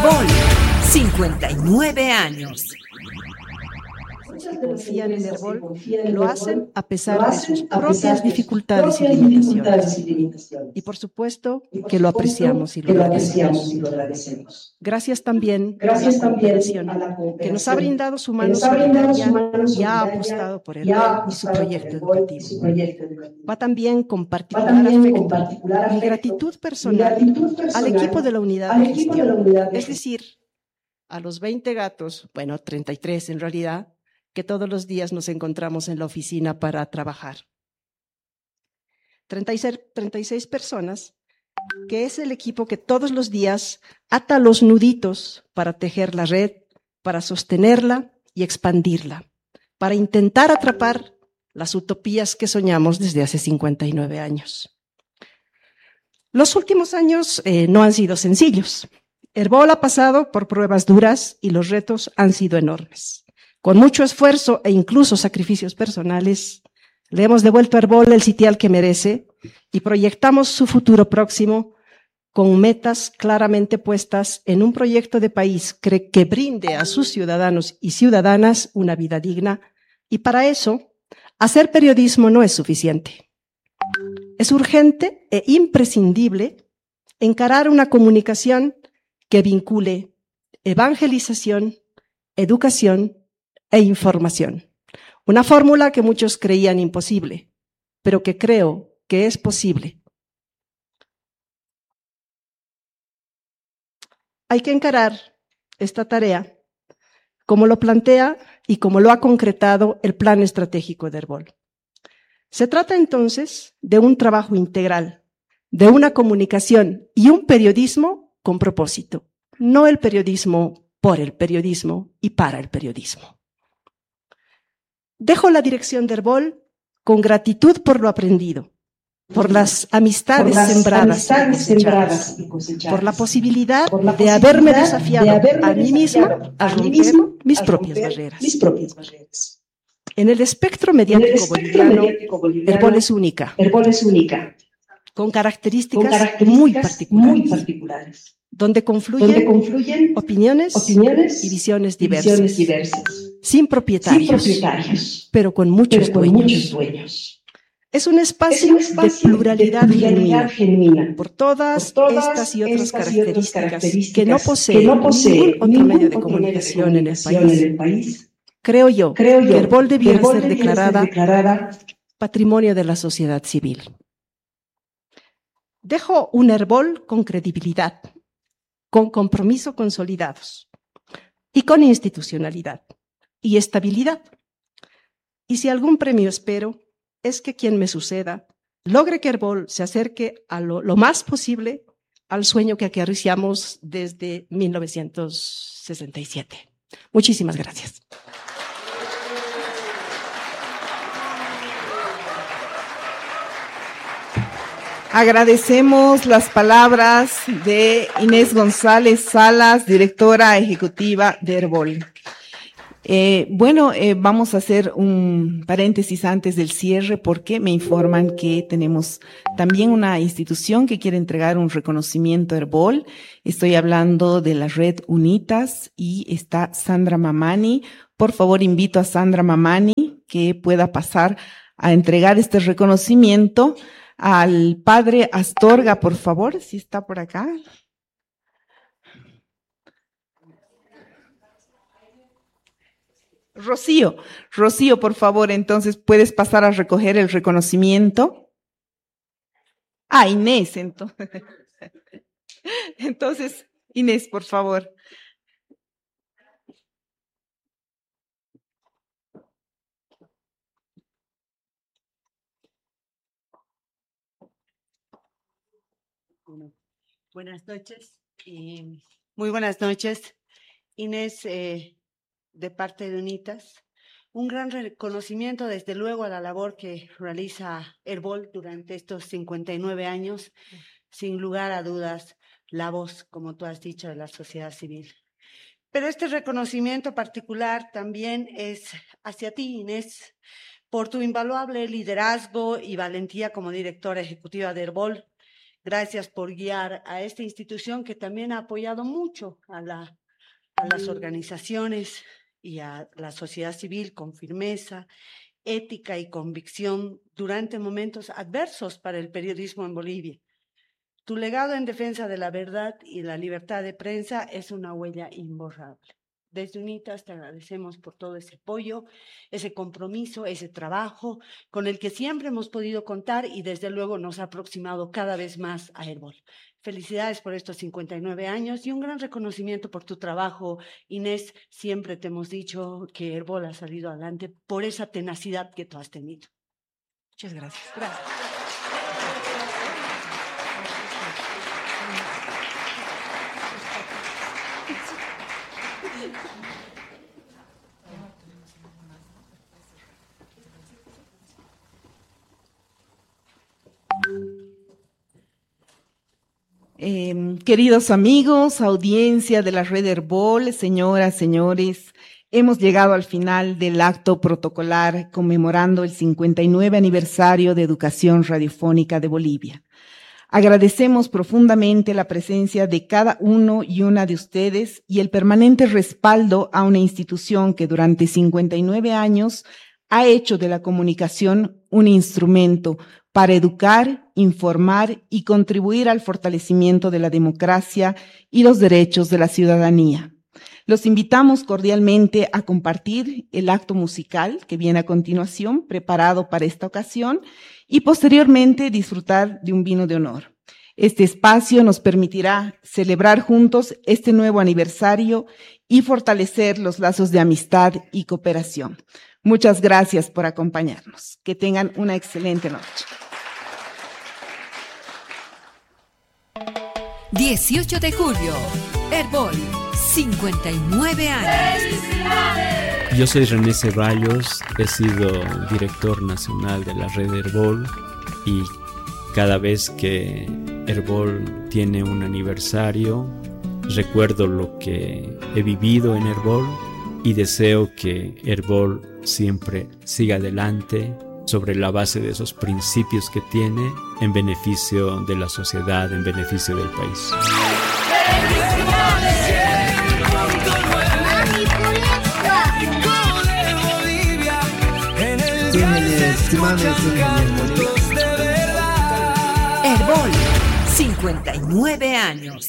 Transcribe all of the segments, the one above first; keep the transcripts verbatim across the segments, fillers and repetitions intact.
Herbol, cincuenta y nueve años. Que confían en Herbol lo hacen a pesar de sus propias dificultades y limitaciones. Y por supuesto que lo apreciamos y lo agradecemos. Gracias también a la cooperación que nos ha brindado su mano solidaria y ha apostado por Herbol y su proyecto educativo. Va también con particular afecto mi gratitud personal al equipo de la unidad de gestión, es decir, a los veinte gatos, bueno, treinta y tres en realidad, que todos los días nos encontramos en la oficina para trabajar. treinta y seis, treinta y seis personas, que es el equipo que todos los días ata los nuditos para tejer la red, para sostenerla y expandirla, para intentar atrapar las utopías que soñamos desde hace cincuenta y nueve años. Los últimos años eh, no han sido sencillos. Herbol ha pasado por pruebas duras y los retos han sido enormes. Con mucho esfuerzo e incluso sacrificios personales, le hemos devuelto a Herbol el sitial que merece y proyectamos su futuro próximo con metas claramente puestas en un proyecto de país que brinde a sus ciudadanos y ciudadanas una vida digna. Y para eso, hacer periodismo no es suficiente. Es urgente e imprescindible encarar una comunicación que vincule evangelización, educación e información. Una fórmula que muchos creían imposible, pero que creo que es posible. Hay que encarar esta tarea como lo plantea y como lo ha concretado el Plan Estratégico de Herbol. Se trata entonces de un trabajo integral, de una comunicación y un periodismo con propósito, no el periodismo por el periodismo y para el periodismo. Dejo la dirección de Herbol con gratitud por lo aprendido, por las amistades, por las sembradas, amistades y sembradas y cosechadas, por la posibilidad por la de haberme desafiado, de haberme a mí misma a romper mis, a propias barreras. mis propias barreras. En el espectro mediático, el espectro boliviano, mediático boliviano, Herbol es única, Herbol es única, con características, con características muy, particulares, muy particulares, donde confluyen, donde confluyen opiniones, opiniones y visiones diversas, visiones diversas sin, propietarios, sin propietarios, pero con muchos, pero con dueños. muchos dueños. Es un espacio, es un espacio de pluralidad, de pluralidad genuina, genuina por, todas por todas estas y otras, estas características, y otras características que no posee, que no posee ningún otro ningún medio de comunicación, medio de comunicación en, el en el país. Creo yo, Creo yo que Herbol debiera, Herbol ser, debiera declarada ser declarada patrimonio de la sociedad civil. Dejo un Herbol con credibilidad, con compromiso consolidados y con institucionalidad y estabilidad. Y si algún premio espero, es que quien me suceda logre que Herbol se acerque a lo, lo más posible al sueño que acariciamos desde mil novecientos sesenta y siete. Muchísimas gracias. Agradecemos las palabras de Inés González Salas, directora ejecutiva de Herbol. Eh, bueno, eh, vamos a hacer un paréntesis antes del cierre porque me informan que tenemos también una institución que quiere entregar un reconocimiento a Herbol. Estoy hablando de la red UNITAS y está Sandra Mamani. Por favor, invito a Sandra Mamani que pueda pasar a entregar este reconocimiento al padre Astorga, por favor, si está por acá. Rocío, Rocío, por favor, entonces, ¿puedes pasar a recoger el reconocimiento? Ah, Inés, entonces. Entonces, Inés, por favor. Buenas noches, y muy buenas noches. Inés, eh, de parte de UNITAS, un gran reconocimiento desde luego a la labor que realiza Herbol durante estos cincuenta y nueve años, sin lugar a dudas, la voz, como tú has dicho, de la sociedad civil. Pero este reconocimiento particular también es hacia ti, Inés, por tu invaluable liderazgo y valentía como directora ejecutiva de Herbol, Gracias por guiar a esta institución que también ha apoyado mucho a, la, a las organizaciones y a la sociedad civil con firmeza, ética y convicción durante momentos adversos para el periodismo en Bolivia. Tu legado en defensa de la verdad y la libertad de prensa es una huella imborrable. Desde UNITAS te agradecemos por todo ese apoyo, ese compromiso, ese trabajo con el que siempre hemos podido contar y desde luego nos ha aproximado cada vez más a Herbol. Felicidades por estos cincuenta y nueve años y un gran reconocimiento por tu trabajo, Inés. Siempre te hemos dicho que Herbol ha salido adelante por esa tenacidad que tú has tenido. Muchas gracias. Gracias. Eh, queridos amigos, audiencia de la red Herbol, señoras, señores, hemos llegado al final del acto protocolar conmemorando el cincuenta y nueve aniversario de Educación Radiofónica de Bolivia. Agradecemos profundamente la presencia de cada uno y una de ustedes y el permanente respaldo a una institución que durante cincuenta y nueve años ha hecho de la comunicación un instrumento para educar, informar y contribuir al fortalecimiento de la democracia y los derechos de la ciudadanía. Los invitamos cordialmente a compartir el acto musical que viene a continuación, preparado para esta ocasión, y posteriormente disfrutar de un vino de honor. Este espacio nos permitirá celebrar juntos este nuevo aniversario y fortalecer los lazos de amistad y cooperación. Muchas gracias por acompañarnos. Que tengan una excelente noche. dieciocho de julio, Herbol, cincuenta y nueve años. Yo soy René Ceballos, he sido director nacional de la red Herbol y cada vez que Herbol tiene un aniversario, recuerdo lo que he vivido en Herbol y deseo que Herbol siempre siga adelante sobre la base de esos principios que tiene en beneficio de la sociedad, en beneficio del país. Herbol, cincuenta y nueve años.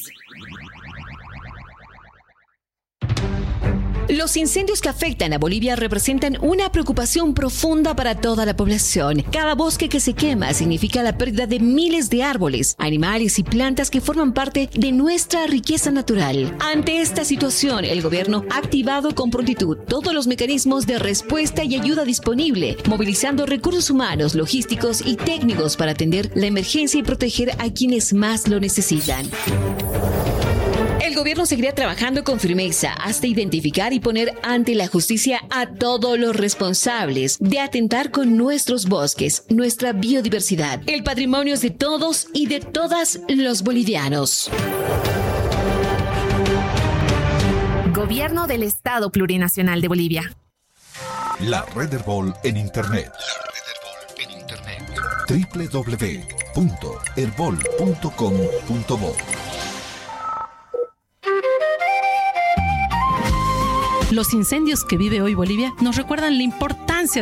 Los incendios que afectan a Bolivia representan una preocupación profunda para toda la población. Cada bosque que se quema significa la pérdida de miles de árboles, animales y plantas que forman parte de nuestra riqueza natural. Ante esta situación, el gobierno ha activado con prontitud todos los mecanismos de respuesta y ayuda disponible, movilizando recursos humanos, logísticos y técnicos para atender la emergencia y proteger a quienes más lo necesitan. El gobierno seguirá trabajando con firmeza hasta identificar y poner ante la justicia a todos los responsables de atentar con nuestros bosques, nuestra biodiversidad. El patrimonio es de todos y de todas los bolivianos. Gobierno del Estado Plurinacional de Bolivia. La red Herbol en Internet. La red Herbol en Internet. doble u doble u doble u punto herbol punto com punto bo. Los incendios que vive hoy Bolivia nos recuerdan la importancia